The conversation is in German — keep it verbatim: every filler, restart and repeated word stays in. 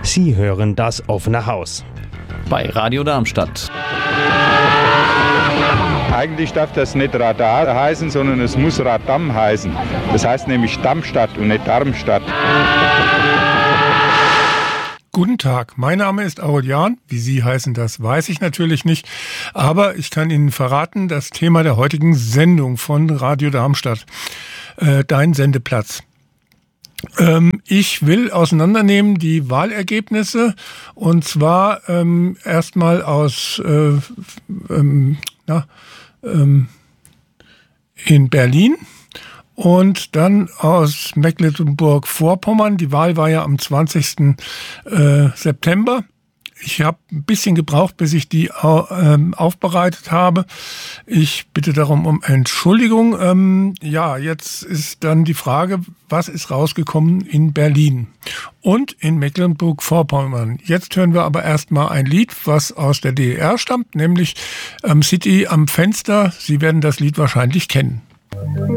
Sie hören das offene Haus. Bei Radio Darmstadt. Eigentlich darf das nicht Radar heißen, sondern es muss Radam heißen. Das heißt nämlich Darmstadt und nicht Darmstadt. Guten Tag, mein Name ist Aurelian. Wie Sie heißen, das weiß ich natürlich nicht. Aber ich kann Ihnen verraten, das Thema der heutigen Sendung von Radio Darmstadt, äh, dein Sendeplatz. Ähm, ich will auseinandernehmen die Wahlergebnisse und zwar ähm, erstmal aus äh, ähm, na, ähm, in Berlin. Und dann aus Mecklenburg-Vorpommern. Die Wahl war ja am zwanzigsten September. Ich habe ein bisschen gebraucht, bis ich die ähm, aufbereitet habe. Ich bitte darum um Entschuldigung. Ähm, ja, jetzt ist dann die Frage, was ist rausgekommen in Berlin und in Mecklenburg-Vorpommern. Jetzt hören wir aber erstmal ein Lied, was aus der D D R stammt, nämlich ähm, City am Fenster. Sie werden das Lied wahrscheinlich kennen.